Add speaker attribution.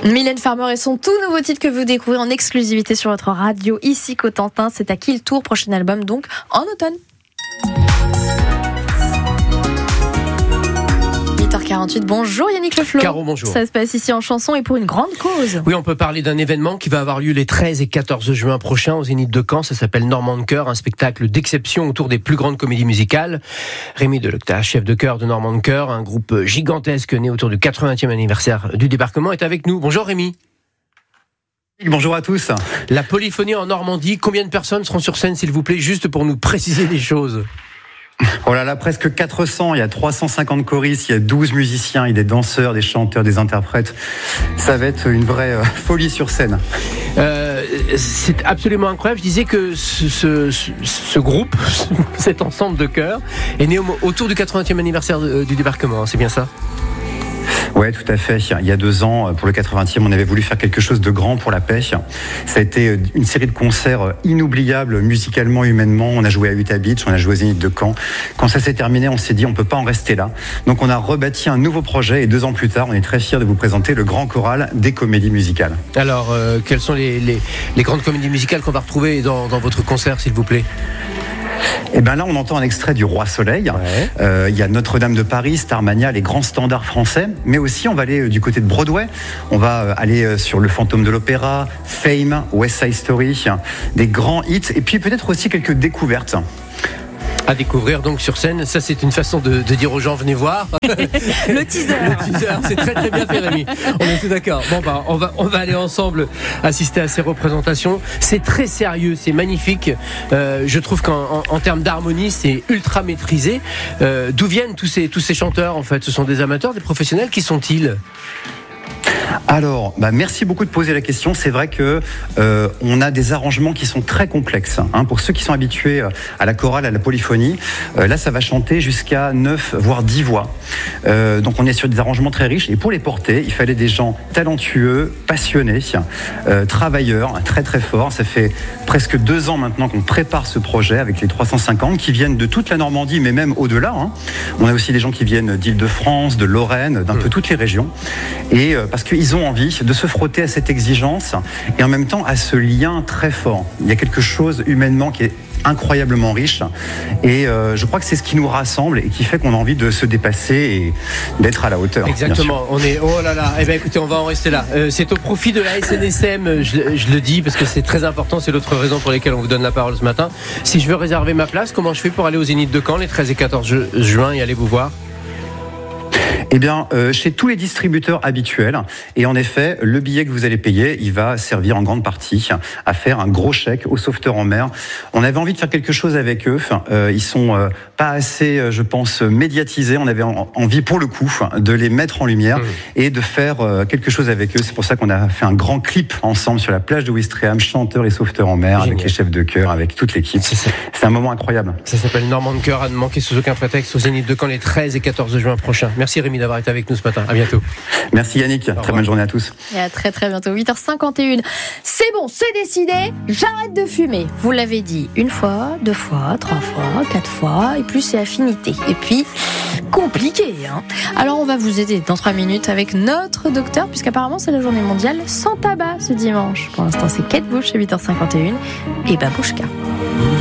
Speaker 1: Mylène Farmer et son tout nouveau titre que vous découvrez en exclusivité sur votre radio ici Cotentin. C'est à qui le tour, prochain album donc en automne. 8h48, bonjour Yannick Le Flo.
Speaker 2: Caro, bonjour.
Speaker 1: Ça se passe ici en chanson et pour une grande cause.
Speaker 2: Oui, on peut parler d'un événement qui va avoir lieu les 13 et 14 juin prochains au Zénith de Caen. Ça s'appelle Normand de Chœur, un spectacle d'exception autour des plus grandes comédies musicales. Rémi Delecta, chef de chœur de Normand de Chœur, un groupe gigantesque né autour du 80e anniversaire du débarquement, est avec nous. Bonjour Rémi.
Speaker 3: Bonjour à tous.
Speaker 2: La polyphonie en Normandie, combien de personnes seront sur scène s'il vous plaît, juste pour nous préciser les choses?
Speaker 3: Oh là là, presque 400, il y a 350 choristes, il y a 12 musiciens, il y a des danseurs, des chanteurs, des interprètes. Ça va être une vraie folie sur scène.
Speaker 2: C'est absolument incroyable. Je disais que ce groupe, cet ensemble de chœurs, est né autour du 80e anniversaire du débarquement, c'est bien ça ?
Speaker 3: Ouais, tout à fait. Il y a 2 ans, pour le 80e, on avait voulu faire quelque chose de grand pour la paix. Ça a été une série de concerts inoubliables, musicalement, humainement. On a joué à Utah Beach, on a joué au Zénith de Caen. Quand ça s'est terminé, on s'est dit, on peut pas en rester là. Donc, on a rebâti un nouveau projet et 2 ans plus tard, on est très fiers de vous présenter le grand choral des comédies musicales.
Speaker 2: Alors, quelles sont les grandes comédies musicales qu'on va retrouver dans votre concert, s'il vous plaît ?
Speaker 3: Et bien là, on entend un extrait du Roi Soleil. Ouais. Il y a Notre-Dame de Paris, Starmania, les grands standards français. Mais aussi, on va aller du côté de Broadway. On va aller sur Le Fantôme de l'Opéra, Fame, West Side Story, des grands hits. Et puis peut-être aussi quelques découvertes.
Speaker 2: À découvrir donc sur scène, ça c'est une façon de dire aux gens venez voir.
Speaker 1: Le teaser.
Speaker 2: Le teaser, c'est très très bien fait Rémi. On est tous d'accord. Bon bah on va aller ensemble assister à ces représentations. C'est très sérieux, c'est magnifique. Je trouve qu'en termes d'harmonie, c'est ultra maîtrisé. D'où viennent tous ces chanteurs en fait? Ce sont des amateurs, des professionnels? Qui sont-ils?
Speaker 3: Alors, merci beaucoup de poser la question. C'est vrai que on a des arrangements qui sont très complexes. Pour ceux qui sont habitués à la chorale, à la polyphonie, là, ça va chanter jusqu'à 9, voire 10 voix. Donc, on est sur des arrangements très riches. Et pour les porter, il fallait des gens talentueux, passionnés, travailleurs, très très forts. Ça fait presque 2 ans maintenant qu'on prépare ce projet avec les 350 qui viennent de toute la Normandie, mais même au-delà. On a aussi des gens qui viennent d'Île-de-France, de Lorraine, d'un peu toutes les régions. Et parce qu'ils ont envie de se frotter à cette exigence et en même temps à ce lien très fort. Il y a quelque chose humainement qui est incroyablement riche et je crois que c'est ce qui nous rassemble et qui fait qu'on a envie de se dépasser et d'être à la hauteur.
Speaker 2: Exactement, on est, oh là là, écoutez, on va en rester là. C'est au profit de la SNSM, je le dis parce que c'est très important, c'est l'autre raison pour laquelle on vous donne la parole ce matin. Si je veux réserver ma place, comment je fais pour aller au Zénith de Caen les 13 et 14 juin et aller vous voir ?
Speaker 3: Eh bien, chez tous les distributeurs habituels. Et en effet, le billet que vous allez payer, il va servir en grande partie à faire un gros chèque aux sauveteurs en mer. On avait envie de faire quelque chose avec eux. Ils sont pas assez, je pense, médiatisés. On avait envie, pour le coup, de les mettre en lumière et de faire quelque chose avec eux. C'est pour ça qu'on a fait un grand clip ensemble sur la plage de Ouistreham, chanteurs et sauveteurs en mer, avec les chefs de chœur, avec toute l'équipe. C'est un moment incroyable.
Speaker 2: Ça s'appelle Normand de Chœur, à ne manquer sous aucun prétexte au Zénith de Caen les 13 et 14 juin prochains. Merci Rémi d'avoir été avec nous ce matin. À bientôt.
Speaker 3: Merci Yannick. Très bonne journée à tous.
Speaker 1: Et à très très bientôt. 8h51. C'est bon, c'est décidé. J'arrête de fumer. Vous l'avez dit 1 fois, 2 fois, 3 fois, 4 fois. Et plus c'est affinité. Et puis, compliqué. Alors on va vous aider dans 3 minutes avec notre docteur, puisqu'apparemment c'est la journée mondiale sans tabac ce dimanche. Pour l'instant c'est Kate Bush à 8h51 et Babouchka.